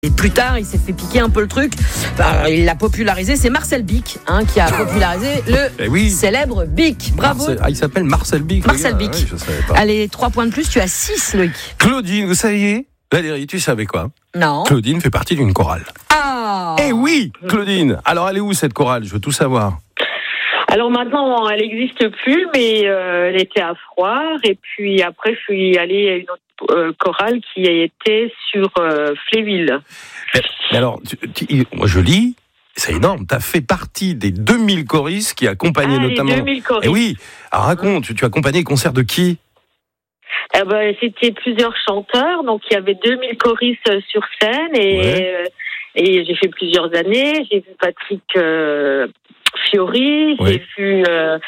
Et plus tard, il s'est fait piquer un peu le truc. Enfin, il l'a popularisé. C'est Marcel Bic qui a popularisé le célèbre Bic. Bravo. Il s'appelle Marcel Bic. Marcel Bic. Oui, je savais pas. Allez, 3 points de plus. Tu as 6, Loïc. Claudine, vous saviez, Valérie, tu savais quoi? Non. Claudine fait partie d'une chorale. Ah. Eh oui, Claudine. Alors, elle est où cette chorale? Je veux tout savoir. Alors maintenant, elle n'existe plus, mais elle était à Froire. Et puis après, je suis allée à une autre chorale qui était sur Fléville. Mais alors, moi je lis, c'est énorme. Tu as fait partie des 2000 choristes qui accompagnaient notamment. Les 2000 choristes. Eh oui. Alors raconte, tu as accompagné les concerts de qui? C'était plusieurs chanteurs, donc il y avait 2000 choristes sur scène et j'ai fait plusieurs années. J'ai vu Patrick Fiori, j'ai vu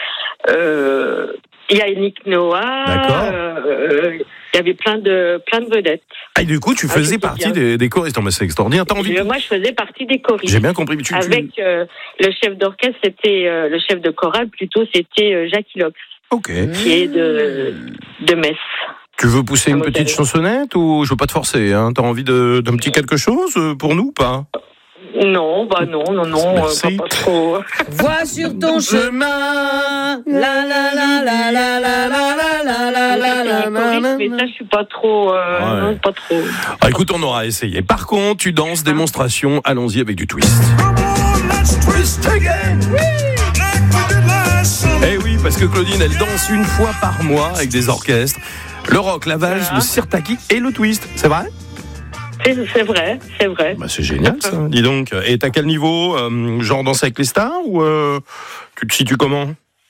Yannick Noah. D'accord. Il y avait plein de vedettes. Ah, et du coup, tu faisais partie des choristes. Mais c'est extraordinaire. T'as envie Moi, je faisais partie des choristes. J'ai bien compris. Mais avec le chef d'orchestre, c'était le chef de chorale, plutôt, c'était Jacques Lox. Ok. Qui est de Metz. Tu veux pousser une petite chansonnette ou je veux pas te forcer, hein? T'as envie d'un petit quelque chose pour nous ou pas? Non, non, pas trop. Vois sur ton chemin, la la la la la la la la la. Mais ça, je suis pas trop, non, pas trop. Ah, écoute, on aura essayé. Par contre, tu danses démonstration. Allons-y avec du twist. Eh oui, parce que Claudine, elle danse une fois par mois avec des orchestres. Le rock, la valse, le sirtaki et le twist. C'est vrai? C'est vrai. Bah, c'est génial ça, dis donc. Et t'as quel niveau? Genre danser avec les stars ou tu te situes comment?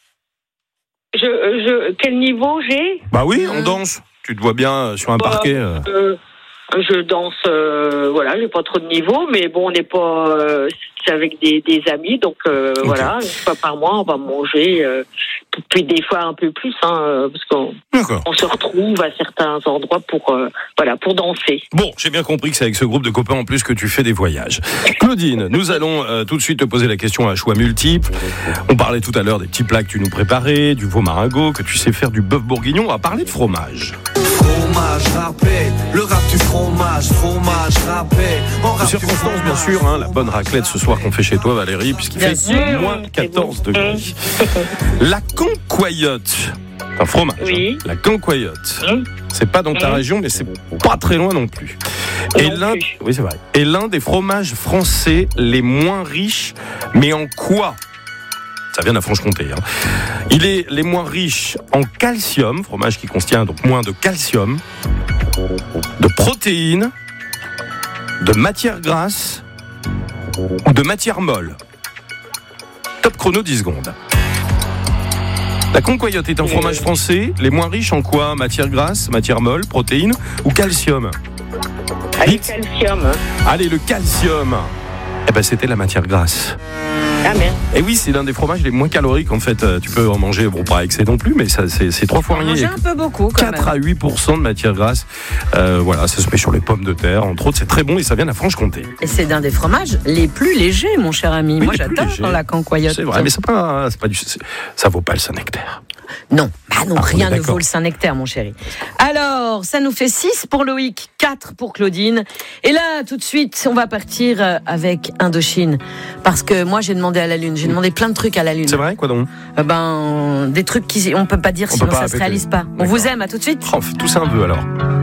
Quel niveau j'ai? Bah oui, on danse. Tu te vois bien sur un parquet. Je danse, j'ai pas trop de niveau, mais bon, on n'est pas c'est avec des amis, donc voilà, une fois par mois, on va manger, puis des fois un peu plus, parce qu'on se retrouve à certains endroits pour danser. Bon, j'ai bien compris que c'est avec ce groupe de copains en plus que tu fais des voyages. Claudine, nous allons tout de suite te poser la question à choix multiples. On parlait tout à l'heure des petits plats que tu nous préparais, du veau maringot, que tu sais faire du bœuf bourguignon. On va parler de fromage. Fromage râpé, le rap du fromage râpé. De circonstance, bien sûr, la bonne raclette ce soir qu'on fait chez toi, Valérie, puisqu'il fait moins 14 degrés. La concoyote, un fromage. Oui. La concoyote. C'est pas dans ta région, mais c'est pas très loin non plus. Oui, c'est vrai. Et l'un des fromages français les moins riches, mais en quoi? Ça vient de la Franche-Comté. Il est les moins riches en calcium, fromage qui contient donc moins de calcium, de protéines, de matières grasses ou de matières molles. Top chrono 10 secondes. La concoyote est un fromage français les moins riches en quoi? Matières grasses, matières molles, protéines ou calcium? Allez, calcium. Allez, le calcium. C'était la matière grasse. Ah merde. Et oui, c'est l'un des fromages les moins caloriques en fait. Tu peux en manger, pas excès non plus, mais ça, c'est 3 fois rien. Manger un peu beaucoup quand 4 à 8% de matière grasse. Ça se met sur les pommes de terre, entre autres. C'est très bon et ça vient de la Franche-Comté. Et c'est l'un des fromages les plus légers, mon cher ami. Oui, moi, j'adore la concoyote. C'est vrai, mais c'est pas ça vaut pas le Saint-Nectaire. Non, rien ne vaut le Saint-Nectaire, mon chéri. Alors, ça nous fait 6 pour Loïc, 4 pour Claudine. Et là, tout de suite, on va partir avec Indochine. Parce que moi, j'ai demandé à la Lune. J'ai demandé plein de trucs à la Lune. C'est vrai, quoi donc? Des trucs qu'on peut pas dire, sinon ça se réalise pas. On vous aime, à tout de suite. On fait tous un vœu alors.